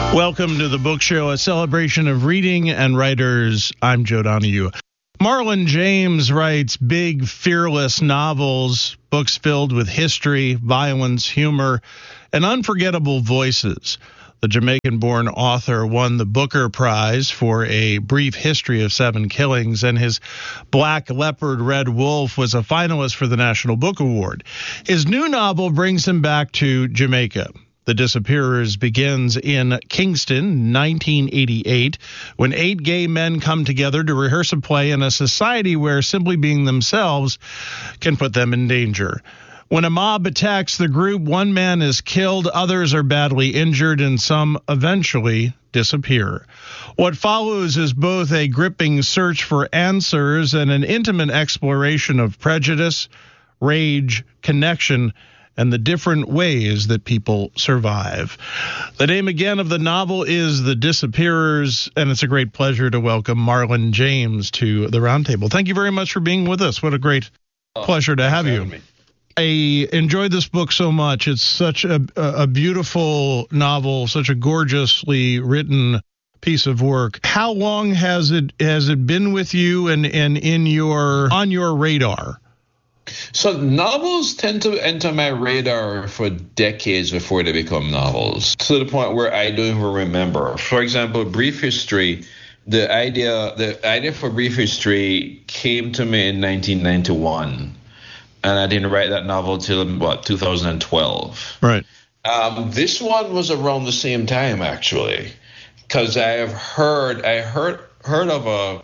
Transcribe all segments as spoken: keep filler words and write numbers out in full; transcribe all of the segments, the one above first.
Welcome to the Book Show, a celebration of reading and writers. I'm Joe Donahue. Marlon James writes big, fearless novels, books filled with history, violence, humor, and unforgettable voices. The Jamaican-born author won the Booker Prize for A Brief History of Seven Killings, and his Black Leopard, Red Wolf was a finalist for the National Book Award. His new novel brings him back to Jamaica. The Disappearers begins in Kingston, nineteen eighty-eight, when eight gay men come together to rehearse a play in a society where simply being themselves can put them in danger. When a mob attacks the group, one man is killed, others are badly injured, and some eventually disappear. What follows is both a gripping search for answers and an intimate exploration of prejudice, rage, connection, and the different ways that people survive. The name again of the novel is The Disappearers, and it's a great pleasure to welcome Marlon James to the roundtable. Thank you very much for being with us. What a great oh, pleasure to have you. I enjoyed this book so much. It's such a, a beautiful novel, such a gorgeously written piece of work. How long has it has it been with you and, and in your on your radar? So novels tend to enter my radar for decades before they become novels, to the point where I don't even remember. For example, Brief History, the idea the idea for Brief History came to me in nineteen ninety-one, and I didn't write that novel till what two thousand twelve. Right. Um, this one was around the same time, actually, because I have heard I heard heard of a.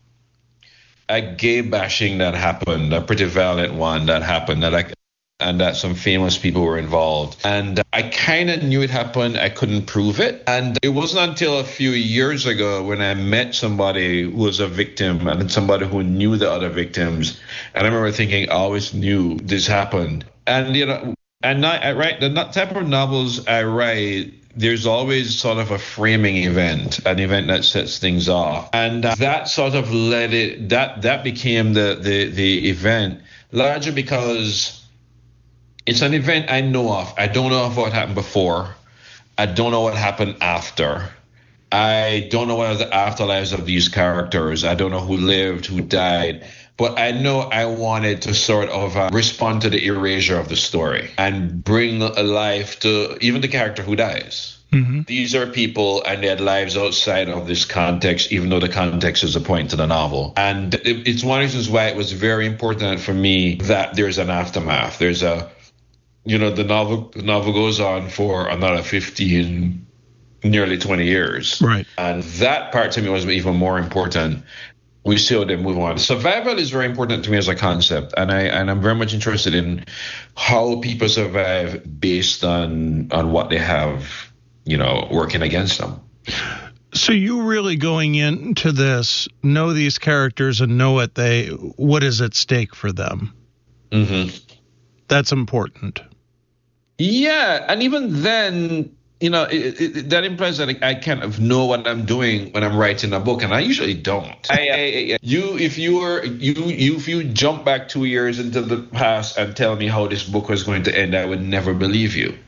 a gay bashing that happened, a pretty violent one that happened, that I, and that some famous people were involved. And I kind of knew it happened. I couldn't prove it. And it wasn't until a few years ago when I met somebody who was a victim and somebody who knew the other victims. And I remember thinking, I always knew this happened. And, you know, and I, I write the type of novels I write, there's always sort of a framing event, an event that sets things off. And uh, that sort of led it, that that became the, the, the event, largely because it's an event I know of. I don't know of what happened before. I don't know what happened after. I don't know what are the afterlives of these characters. I don't know who lived, who died. But I know I wanted to sort of uh, respond to the erasure of the story and bring a life to even the character who dies. Mm-hmm. These are people and they had lives outside of this context, even though the context is a point to the novel. And it, it's one of the reasons why it was very important for me that there's an aftermath. There's a, you know, the novel, the novel goes on for another fifteen, nearly twenty years. Right. And that part to me was even more important. We see how they move on. Survival is very important to me as a concept, and I and I'm very much interested in how people survive based on on what they have, you know, working against them. So you really going into this know these characters and know what they what is at stake for them. Mm-hmm. That's important. Yeah, and even then, you know, it, it, that implies that I kind of know what I'm doing when I'm writing a book, and I usually don't. I, I, you, if you were, you, you, if you jump back two years into the past and tell me how this book was going to end, I would never believe you.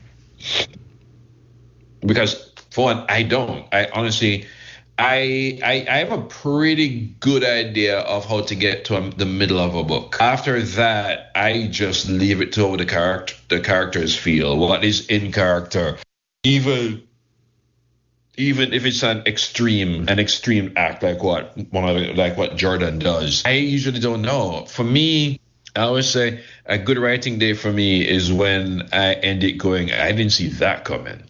Because for one, I don't. I honestly, I, I, I have a pretty good idea of how to get to a, the middle of a book. After that, I just leave it to how the character, the characters feel, what is in character. Even even if it's an extreme an extreme act like what one of the, like what Jordan does, I usually don't know. For me, I always say a good writing day for me is when I end it going, I didn't see that coming.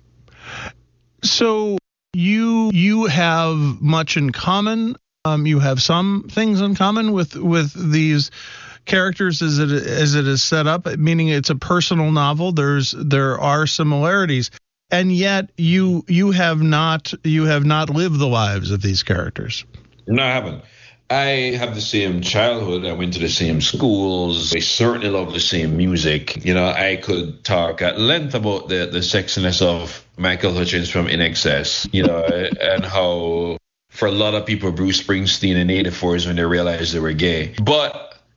So you you have much in common. Um, you have some things in common with with these characters as it as it is set up, meaning it's a personal novel. There's there are similarities, and yet you you have not you have not lived the lives of these characters. No, I haven't. I have the same childhood. I went to the same schools. I certainly love the same music. You know, I could talk at length about the the sexiness of Michael Hutchence from I N X S. You know, and how for a lot of people, Bruce Springsteen in eighty-four is when they realized they were gay. But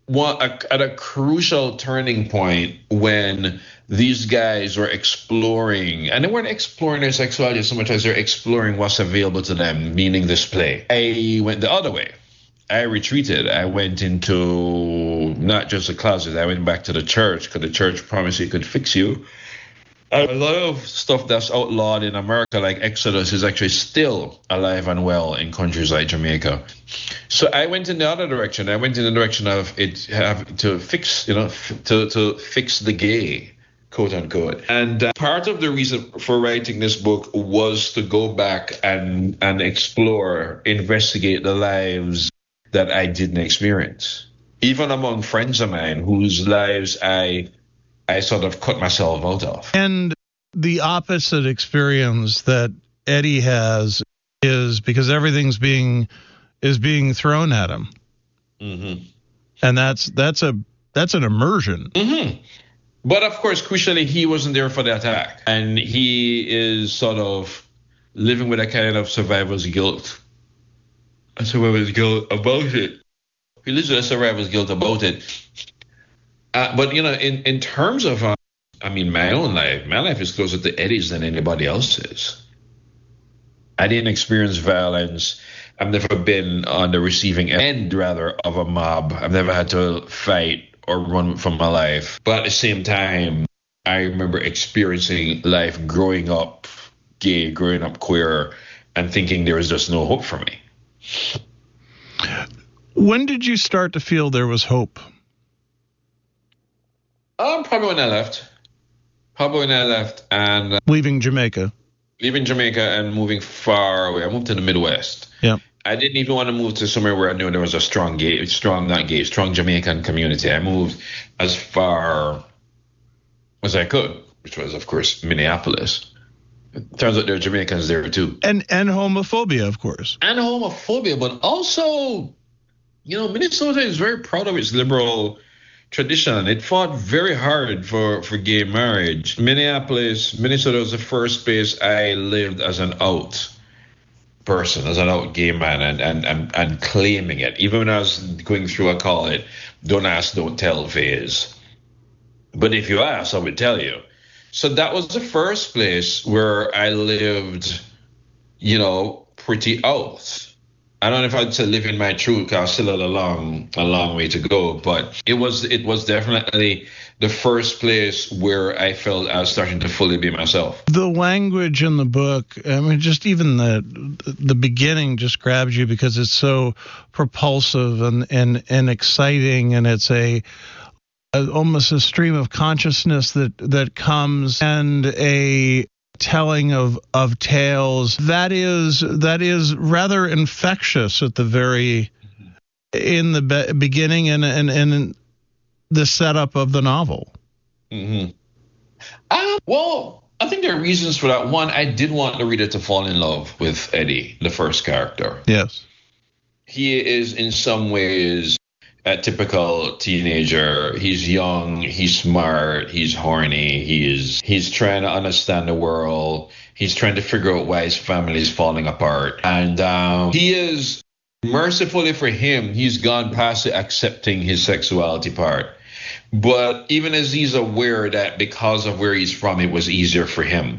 one, a, at a crucial turning point when these guys were exploring, and they weren't exploring their sexuality so much as they're exploring what's available to them, meaning this play. I went the other way. I retreated. I went into not just the closet. I went back to the church because the church promised it could fix you. A lot of stuff that's outlawed in America, like Exodus, is actually still alive and well in countries like Jamaica. So I went in the other direction. I went in the direction of it have to fix, you know, f- to to fix the gay, quote unquote. And uh, part of the reason for writing this book was to go back and and explore, investigate the lives that I didn't experience, even among friends of mine whose lives I. I sort of cut myself out of. And the opposite experience that Eddie has is because everything's being is being thrown at him, mm-hmm. and that's that's a that's an immersion. Mm-hmm. But of course, crucially, he wasn't there for the attack, and he is sort of living with a kind of survivor's guilt, a survivor's guilt about it. He lives with a survivor's guilt about it. Uh, but, you know, in, in terms of, uh, I mean, my own life, my life is closer to Eddie's than anybody else's. I didn't experience violence. I've never been on the receiving end, rather, of a mob. I've never had to fight or run for my life. But at the same time, I remember experiencing life growing up gay, growing up queer, and thinking there was just no hope for me. When did you start to feel there was hope? Um, probably when I left. Probably when I left and uh, leaving Jamaica. Leaving Jamaica and moving far away. I moved to the Midwest. Yeah. I didn't even want to move to somewhere where I knew there was a strong gay, strong not gay, strong Jamaican community. I moved as far as I could, which was, of course, Minneapolis. It turns out there are Jamaicans there too. And and homophobia, of course. And homophobia, but also, you know, Minnesota is very proud of its liberal tradition. It fought very hard for, for gay marriage. Minneapolis, Minnesota was the first place I lived as an out person, as an out gay man, and, and, and, and claiming it. Even when I was going through, I call it don't ask, don't tell phase. But if you ask, I would tell you. So that was the first place where I lived, you know, pretty out. I don't know if I'd say living my truth, because I still had a long, a long way to go. But it was, it was definitely the first place where I felt I was starting to fully be myself. The language in the book, I mean, just even the the beginning just grabs you because it's so propulsive and and, and exciting, and it's a, a almost a stream of consciousness that that comes, and a telling of of tales that is that is rather infectious at the very in the be- beginning and and and the setup of the novel. Mm-hmm. Uh, well, I think there are reasons for that. One, I did want the reader to fall in love with Eddie, the first character. Yes, he is in some ways a typical teenager. He's young, he's smart, he's horny, he's he's trying to understand the world. He's trying to figure out why his family is falling apart. And um, he is, mercifully for him, he's gone past the accepting his sexuality part. But even as he's aware that because of where he's from, it was easier for him,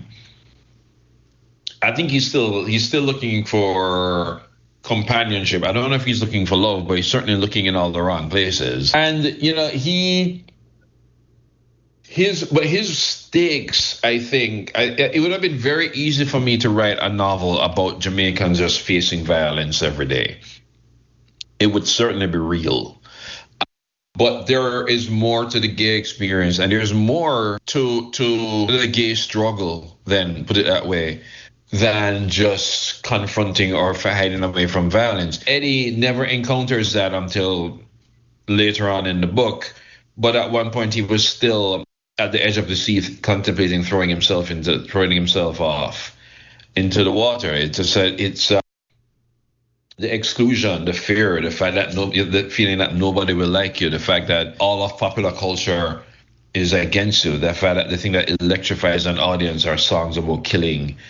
I think he's still he's still looking for companionship. I don't know if he's looking for love, but he's certainly looking in all the wrong places. And, you know, he, his, but his stakes, I think, I, it would have been very easy for me to write a novel about Jamaicans just facing violence every day. It would certainly be real. But there is more to the gay experience, and there's more to, to the gay struggle, then, put it that way, than just confronting or hiding away from violence. Eddie never encounters that until later on in the book, but at one point he was still at the edge of the sea, contemplating throwing himself into throwing himself off into the water. It's just, it's uh, the exclusion, the fear, the fact that no, the feeling that nobody will like you, the fact that all of popular culture is against you, the fact that the thing that electrifies an audience are songs about killing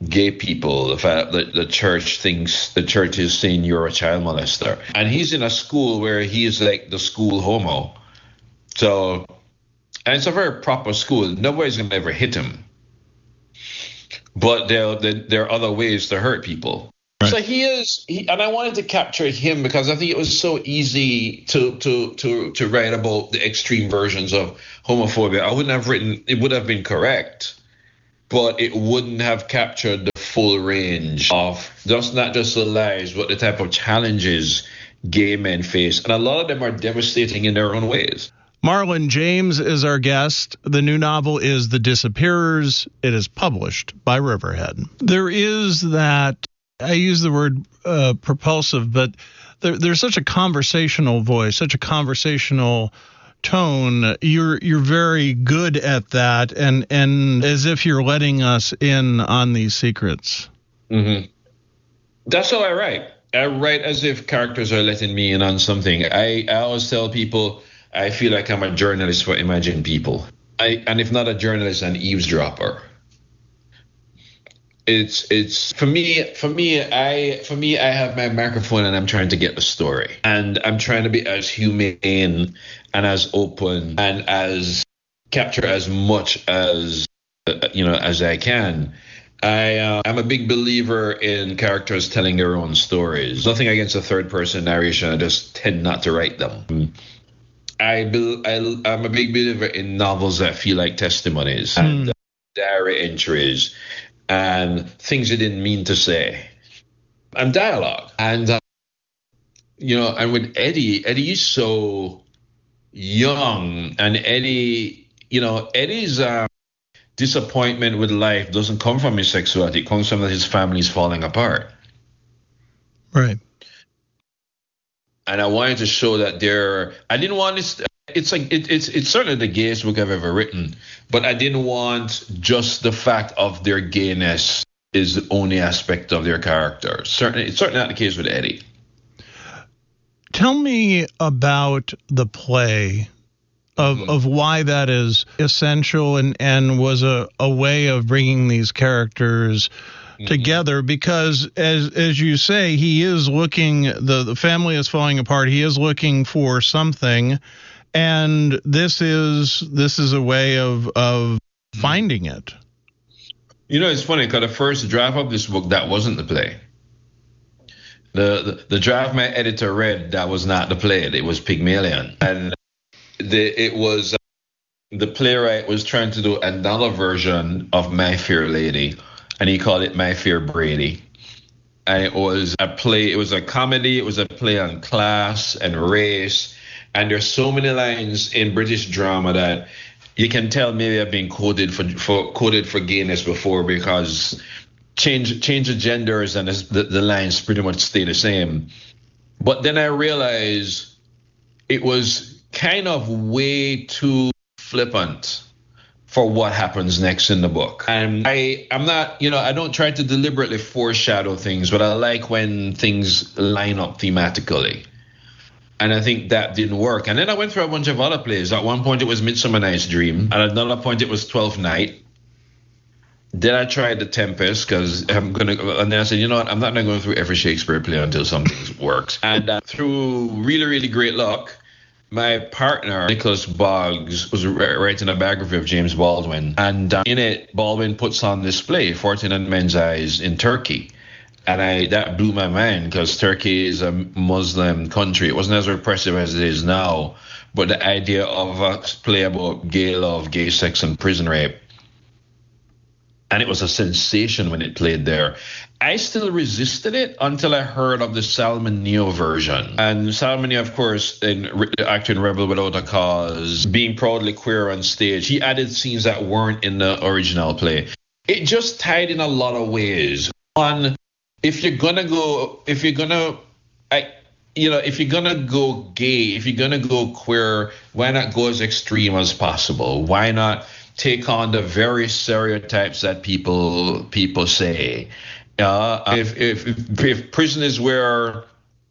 gay people, the fact that the church thinks the church is saying you're a child molester. And he's in a school where he's like the school homo. So, and it's a very proper school. Nobody's going to ever hit him. But there, there are other ways to hurt people. Right. So he is, he, and I wanted to capture him because I think it was so easy to, to, to, to write about the extreme versions of homophobia. I wouldn't have written, it would have been correct, but it wouldn't have captured the full range of just not just the lies, but the type of challenges gay men face. And a lot of them are devastating in their own ways. Marlon James is our guest. The new novel is The Disappearers. It is published by Riverhead. There is that, I use the word uh, propulsive, but there, there's such a conversational voice, such a conversational tone. You're you're very good at that, and and as if you're letting us in on these secrets. Mm-hmm. That's how I write. I write as if characters are letting me in on something. I, I always tell people I feel like I'm a journalist for Imagine People. I, and if not a journalist, an eavesdropper. It's it's for me for me I for me I have my microphone and I'm trying to get the story, and I'm trying to be as humane and as open and as capture as much as uh, you know as I can. I uh, I'm a big believer in characters telling their own stories. Nothing against a third person narration. I just tend not to write them. I, be, I I'm a big believer in novels that feel like testimonies mm. and uh, diary entries and things you didn't mean to say, and dialogue. And, uh, you know, and with Eddie, Eddie is so young, and Eddie, you know, Eddie's uh, disappointment with life doesn't come from his sexuality. It comes from his family's falling apart. Right. And I wanted to show that there, I didn't want this. It's like it, it's it's certainly the gayest book I've ever written, but I didn't want just the fact of their gayness is the only aspect of their character. Certainly, it's certainly not the case with Eddie. Tell me about the play, of mm-hmm. of why that is essential and and was a, a way of bringing these characters mm-hmm. together, because as as you say, he is looking, the the family is falling apart. He is looking for something. And this is this is a way of of finding it. You know, it's funny because the first draft of this book, that wasn't the play. The, the the draft my editor read, that was not the play. It was Pygmalion, and the it was uh, the playwright was trying to do another version of My Fair Lady, and he called it My Fair Brady. And it was a play. It was a comedy. It was a play on class and race. And there's so many lines in British drama that you can tell maybe I've been coded for, for coded for gayness before, because change change the genders and the, the lines pretty much stay the same. But then I realized it was kind of way too flippant for what happens next in the book. And I, I'm not, you know, I don't try to deliberately foreshadow things, but I like when things line up thematically. And I think that didn't work. And then I went through a bunch of other plays. At one point, it was Midsummer Night's Dream. At another point, it was Twelfth Night. Then I tried The Tempest, because I'm going to, and then I said, you know what, I'm not going to go through every Shakespeare play until something works. And uh, through really, really great luck, my partner, Nicholas Boggs, was writing a biography of James Baldwin. And uh, in it, Baldwin puts on display Fortunate Men's Eyes in Turkey. And I that blew my mind, because Turkey is a Muslim country. It wasn't as repressive as it is now, but the idea of a play about gay love, gay sex, and prison rape, and it was a sensation when it played there. I still resisted it until I heard of the Salman Neo version. And Salman Neo, of course, in acting Rebel Without a Cause, being proudly queer on stage, he added scenes that weren't in the original play. It just tied in a lot of ways. One, If you're gonna go, if you're gonna, I, you know, if you're gonna go gay, if you're gonna go queer, why not go as extreme as possible? Why not take on the very stereotypes that people people say? Uh, if if if prison is where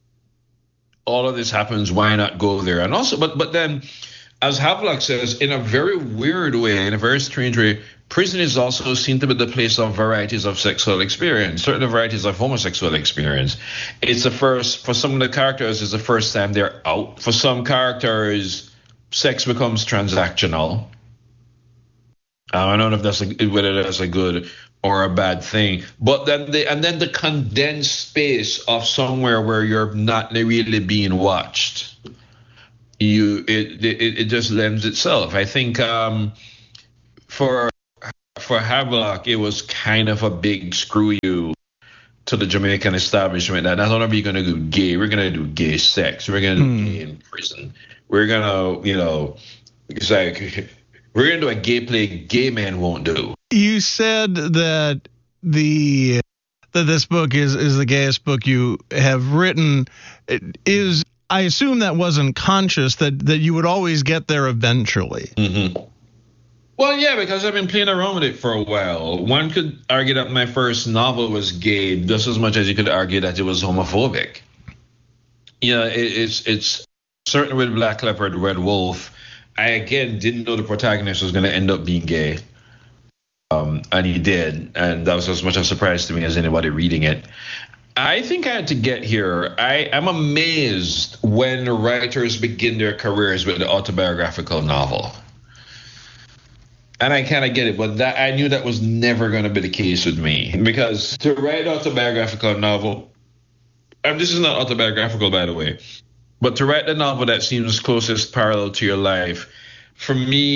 all of this happens, why not go there? And also, but but then, as Havelock says, in a very weird way, in a very strange way, prison is also seen to be the place of varieties of sexual experience, certain varieties of homosexual experience. It's the first, for some of the characters, it's the first time they're out. For some characters, sex becomes transactional. Uh, I don't know if that's a, whether that's a good or a bad thing, but then the and then the condensed space of somewhere where you're not really being watched, you it it, it just lends itself. I think um, for for Havelock, it was kind of a big screw you to the Jamaican establishment that not only are we going to do gay, we're going to do gay sex, we're going to do gay in prison, we're going to, you know, it's like we're going to do a gay play gay men won't do. You said that the that this book is is the gayest book you have written. Is I assume that wasn't conscious, that that you would always get there eventually. Mm-hmm. Well, yeah, because I've been playing around with it for a while. One could argue that my first novel was gay just as much as you could argue that it was homophobic. You know, it, it's it's certainly with Black Leopard, Red Wolf, I again didn't know the protagonist was going to end up being gay. Um, and he did, and that was as much a surprise to me as anybody reading it. I think I had to get here. I am amazed when writers begin their careers with an autobiographical novel. And I kind of get it, but that I knew that was never going to be the case with me. Because to write an autobiographical novel, and this is not autobiographical, by the way, but to write the novel that seems closest parallel to your life, for me,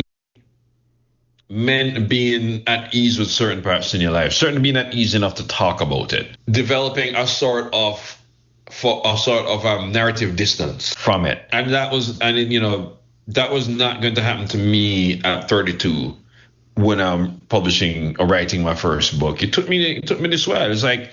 meant being at ease with certain parts in your life, certainly being at ease enough to talk about it, developing a sort of for a sort of um, narrative distance from it, and that was, and you know, that was not going to happen to me at thirty-two when I'm publishing or writing my first book. It took me, it took me this while. It's like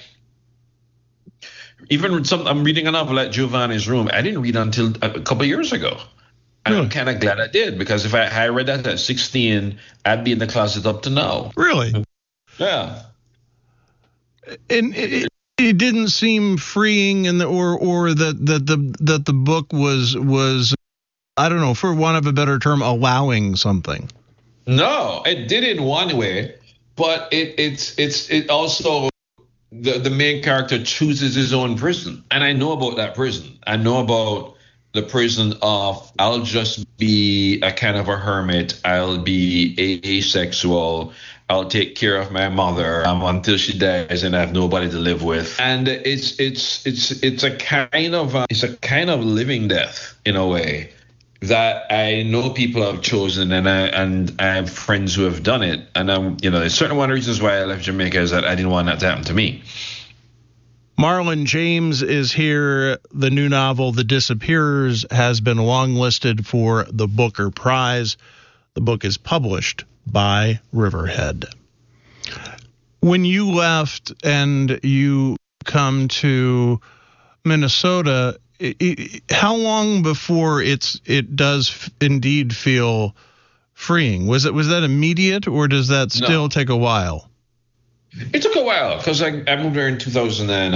even some, I'm reading a novel at Giovanni's Room. I didn't read until a couple of years ago. And really? I'm kind of glad I did, because if I, I read that at sixteen, I'd be in the closet up to now. Really? Yeah. And it, it didn't seem freeing, in the or or that that the that the book was was I don't know, for want of a better term, allowing something. No, it did in one way, but it it's it's it also the the main character chooses his own prison, and I know about that prison. I know about the prison of I'll just be a kind of a hermit. I'll be asexual. I'll take care of my mother um, until she dies, and I have nobody to live with. And it's it's it's it's a kind of a, it's a kind of living death in a way that I know people have chosen, and I and I have friends who have done it. And I'm you know, there's certain one of the reasons why I left Jamaica is that I didn't want that to happen to me. Marlon James is here. The new novel, The Disappearers, has been longlisted for the Booker Prize. The book is published by Riverhead. When you left and you come to Minnesota, it, it, how long before it's it does f- indeed feel freeing? Was it was that immediate, or does that still no. take a while? It took a while, because I, I moved there in two thousand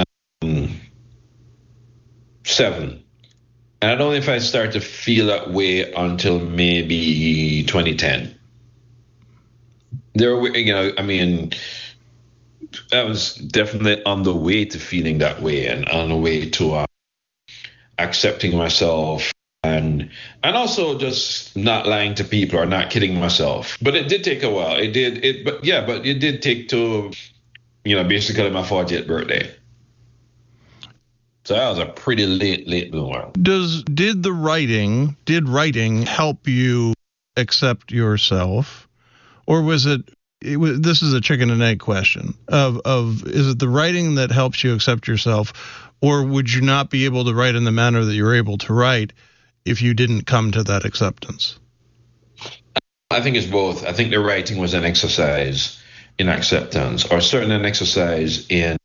seven. And I don't know if I started to feel that way until maybe twenty ten. There were, you know, I mean, I was definitely on the way to feeling that way, and on the way to uh, accepting myself, and and also just not lying to people or not kidding myself. But it did take a while. It did it, but yeah, but it did take to, you know, basically my fortieth birthday. So that was a pretty late, late bloomer. Does did the writing did writing help you accept yourself, or was it? It was, this is a chicken and egg question of of is it the writing that helps you accept yourself, or would you not be able to write in the manner that you're able to write if you didn't come to that acceptance? I think it's both. I think the writing was an exercise in acceptance, or certainly an exercise in,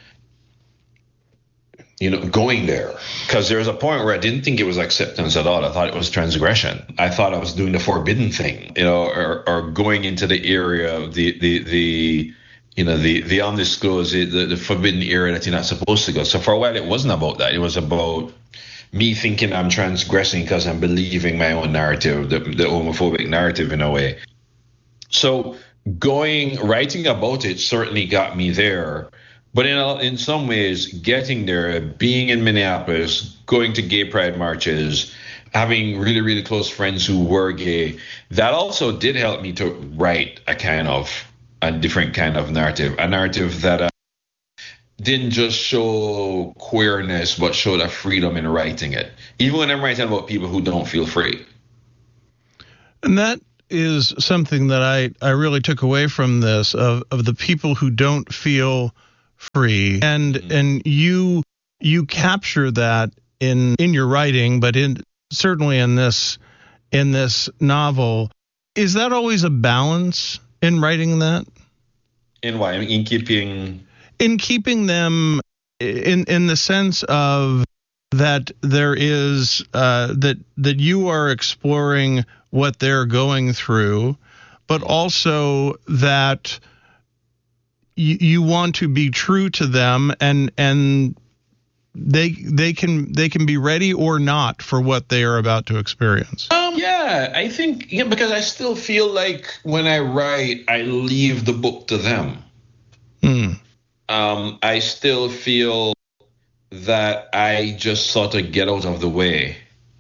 you know, going there. Because there was a point where I didn't think it was acceptance at all. I thought it was transgression. I thought I was doing the forbidden thing, you know, or, or going into the area of the, the, the you know, the, the undisclosed, the, the forbidden area that you're not supposed to go. So for a while, it wasn't about that. It was about me thinking I'm transgressing because I'm believing my own narrative, the, the homophobic narrative in a way. So going writing about it certainly got me there. But in in some ways, getting there, being in Minneapolis, going to gay pride marches, having really, really close friends who were gay, that also did help me to write a kind of a different kind of narrative, a narrative that uh, didn't just show queerness, but showed a freedom in writing it, even when I'm writing about people who don't feel free. And that is something that I, I really took away from this, of, of the people who don't feel free. And mm-hmm. and you you capture that in in your writing, but in certainly in this in this novel. Is that always a balance in writing that? In why? In keeping in keeping them in in the sense of that there is uh, that that you are exploring what they're going through, but also that you, you want to be true to them, and and they they can they can be ready or not for what they are about to experience. Um, yeah, I think yeah, because I still feel like when I write, I leave the book to them. Hmm. Um, I still feel that I just sort of get out of the way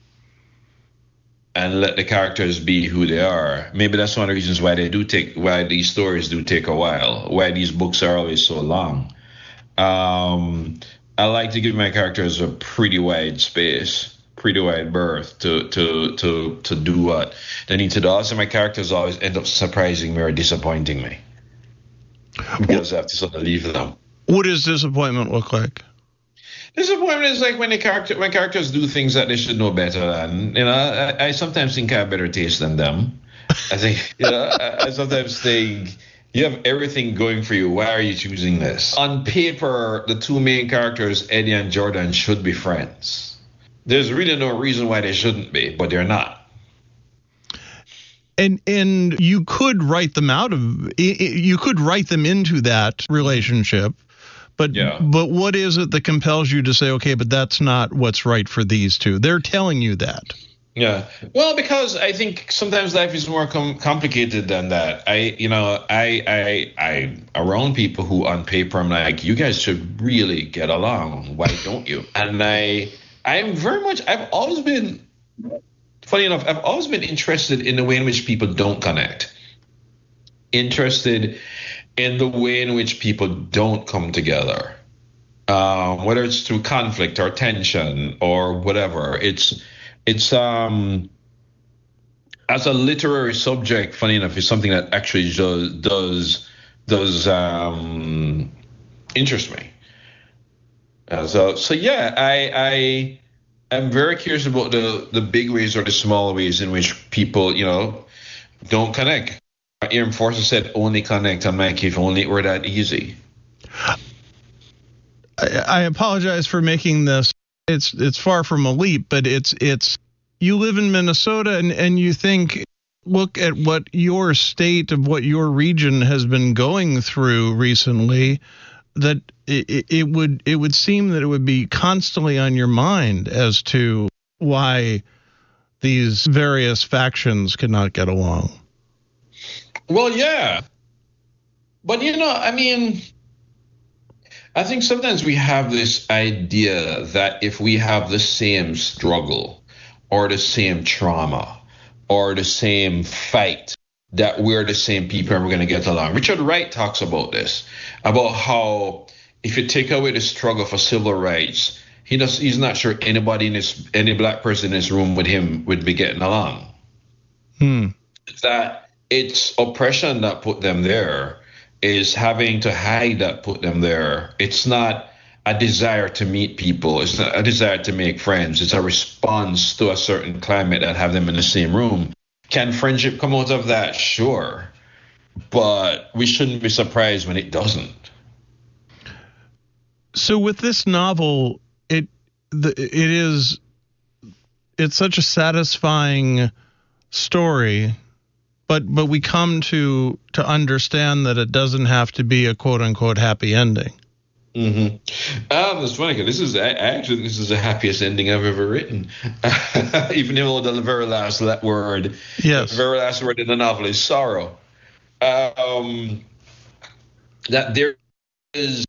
and let the characters be who they are. Maybe that's one of the reasons why they do take, why these stories do take a while, why these books are always so long. Um, I like to give my characters a pretty wide space, pretty wide berth to to to to do what they need to do. Also, my characters always end up surprising me or disappointing me because I have to sort of leave them. What does disappointment look like? Disappointment is like when the character when characters do things that they should know better than. You know, I, I sometimes think I have better taste than them. I think, you know, I, I sometimes think you have everything going for you. Why are you choosing this? On paper, the two main characters, Eddie and Jordan, should be friends. There's really no reason why they shouldn't be, but they're not. And and you could write them out of you could write them into that relationship. But yeah. but what is it that compels you to say, okay, but that's not what's right for these two? They're telling you that. Yeah. Well, because I think sometimes life is more com- complicated than that. I, you know, I, I, I around people who on paper I'm like, you guys should really get along. Why don't you? And I, I'm very much. I've always been. Funny enough, I've always been interested in the way in which people don't connect. Interested in the way in which people don't come together, um, whether it's through conflict or tension or whatever. It's it's um, as a literary subject, funny enough, is something that actually does does does um, interest me. Uh, so so yeah, I I am very curious about the the big ways or the small ways in which people, you know, don't connect. Aaron Forster said, only connect. I'm like, if only it were that easy. I, I apologize for making this. It's it's far from a leap, but it's it's you live in Minnesota and, and you think, look at what your state of what your region has been going through recently, that it, it would it would seem that it would be constantly on your mind as to why these various factions could not get along. Well, yeah. But, you know, I mean, I think sometimes we have this idea that if we have the same struggle or the same trauma or the same fight, that we're the same people and we're going to get along. Richard Wright talks about this, about how if you take away the struggle for civil rights, he does, he's not sure anybody in this, any black person in this room with him would be getting along. Hmm. That it's oppression that put them there, is having to hide that put them there. It's not a desire to meet people. It's not a desire to make friends. It's a response to a certain climate that have them in the same room. Can friendship come out of that? Sure. But we shouldn't be surprised when it doesn't. So with this novel, it the, it is it's such a satisfying story. But but we come to to understand that it doesn't have to be a quote unquote happy ending. Mm-hmm. Um, it's funny because this is I, actually think this is the happiest ending I've ever written. Even though the very last word, yes, the very last word in the novel is sorrow. um, that there is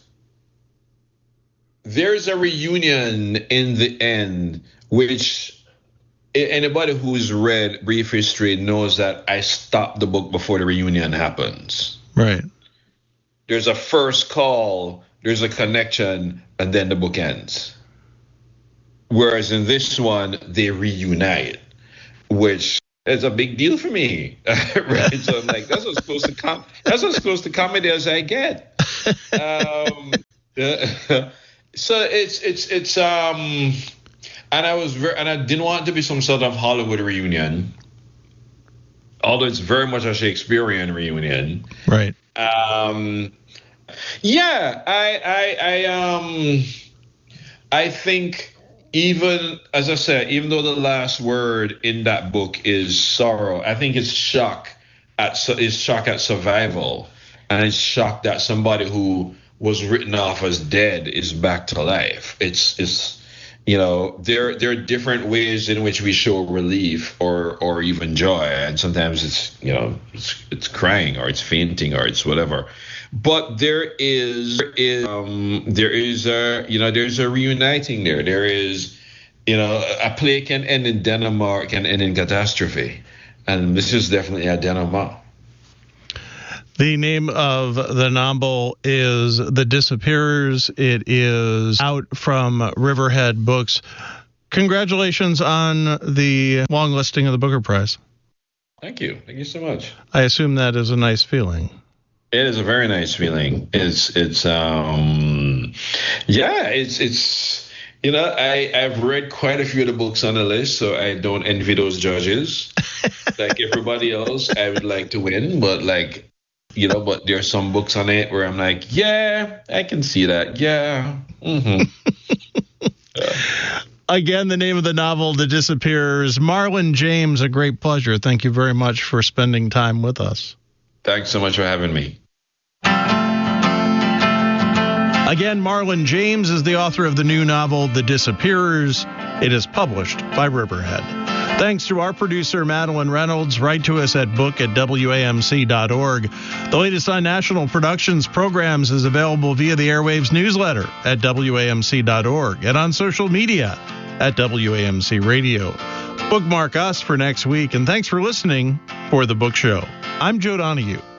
there's a reunion in the end, which anybody who's read Brief History knows that I stopped the book before the reunion happens. Right. There's a first call, there's a connection, and then the book ends. Whereas in this one, they reunite, which is a big deal for me. Right? So I'm like, that's as close to com- that's as close to comedy as I get. Um, so it's it's it's um, and I was very, and I didn't want it to be some sort of Hollywood reunion, although it's very much a Shakespearean reunion. Right. Um, yeah, I I I um, I think. Even, as I said, even though the last word in that book is sorrow, I think it's shock at is shock at survival, and it's shock that somebody who was written off as dead is back to life. It's it's you know there there are different ways in which we show relief or or even joy, and sometimes it's you know it's it's crying or it's fainting or it's whatever. But there is, there is, um, there is a, you know, there's a reuniting there. There is, you know, a play can end in denouement, can end in catastrophe. And this is definitely a denouement. The name of the novel is The Disappearers. It is out from Riverhead Books. Congratulations on the long listing of the Booker Prize. Thank you. Thank you so much. I assume that is a nice feeling. It is a very nice feeling. It's it's um yeah, it's it's you know, I, I've read quite a few of the books on the list, so I don't envy those judges. Like everybody else, I would like to win, but like you know, but there's some books on it where I'm like, yeah, I can see that. Yeah. Mm-hmm. yeah. Again, the name of the novel, The Disappearers. Marlon James, a great pleasure. Thank you very much for spending time with us. Thanks so much for having me. Again, Marlon James is the author of the new novel, The Disappearers. It is published by Riverhead. Thanks to our producer, Madeline Reynolds. Write to us at book at W A M C dot org. The latest on National Productions programs is available via the Airwaves newsletter at W A M C dot org and on social media at W A M C Radio. Bookmark us for next week, and thanks for listening for The Book Show. I'm Joe Donahue.